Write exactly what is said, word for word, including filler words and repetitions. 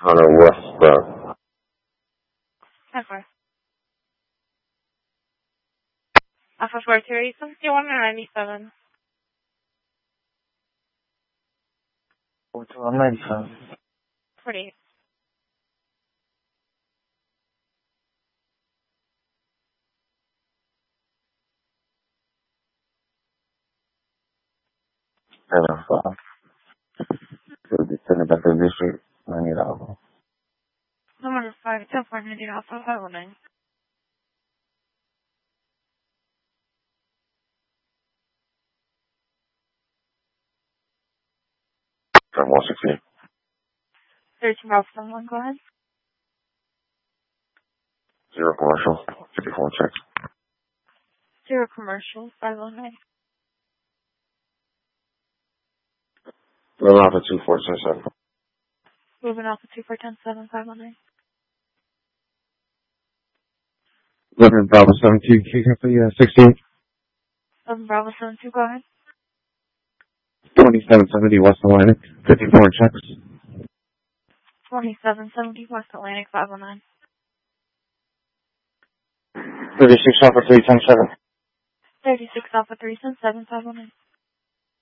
Hunter West, uh, Okay. Alpha four two eight seventy-one ninety-seven. forty-one ninety-seven. forty-eight. seven five. So the Senate Back District, ninety dollars. Number five two four ninety Alpha five one nine. from one sixteen. thirteen Alpha one, go ahead. Zero commercial, fifty-four checks. Zero commercial, five one nine. eleven Alpha two four ten seven. Moving Alpha two four ten seven five one nine. eleven Bravo seven two, K Company, uh, sixteen. eleven Bravo seven two, go ahead. twenty-seven seventy West Atlantic, fifty-four checks. twenty-seven seventy West Atlantic five one nine. thirty-six Alpha three ten seven. thirty-six Alpha three ten seven five one nine.